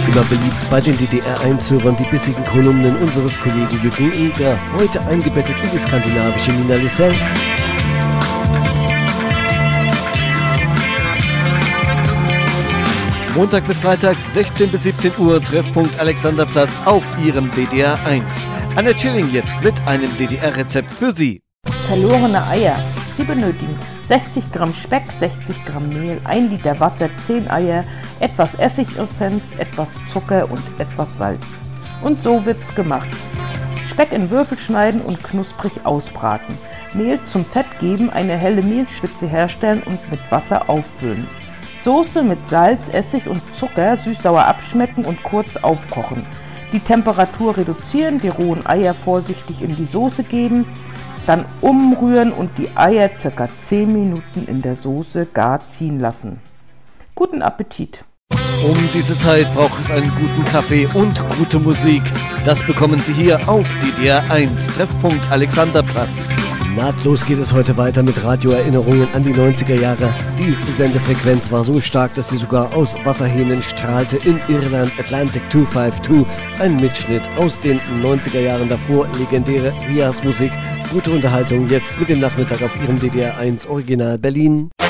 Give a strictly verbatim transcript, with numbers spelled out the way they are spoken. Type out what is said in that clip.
Immer beliebt bei den D D R eins Hörern die bissigen Kolumnen unseres Kollegen Jürgen Eger, heute eingebettet in die skandinavische Nina Lissell. Montag bis Freitag, sechzehn bis siebzehn Uhr, Treffpunkt Alexanderplatz auf Ihrem D D R eins. Anna Chilling jetzt mit einem D D R-Rezept für Sie. Verlorene Eier. Sie benötigen sechzig Gramm Speck, sechzig Gramm Mehl, ein Liter Wasser, zehn Eier, etwas Essigessenz, etwas Zucker und etwas Salz. Und so wird's gemacht. Speck in Würfel schneiden und knusprig ausbraten. Mehl zum Fett geben, eine helle Mehlschwitze herstellen und mit Wasser auffüllen. Soße mit Salz, Essig und Zucker süß-sauer abschmecken und kurz aufkochen. Die Temperatur reduzieren, die rohen Eier vorsichtig in die Soße geben, dann umrühren und die Eier ca. zehn Minuten in der Soße gar ziehen lassen. Guten Appetit! Um diese Zeit braucht es einen guten Kaffee und gute Musik. Das bekommen Sie hier auf D D R eins, Treffpunkt Alexanderplatz. Nahtlos geht es heute weiter mit Radioerinnerungen an die neunziger Jahre. Die Sendefrequenz war so stark, dass sie sogar aus Wasserhähnen strahlte in Irland. Atlantic zweihundertzweiundfünfzig, ein Mitschnitt aus den neunziger Jahren davor, legendäre Rias Musik. Gute Unterhaltung jetzt mit dem Nachmittag auf Ihrem D D R eins Original Berlin.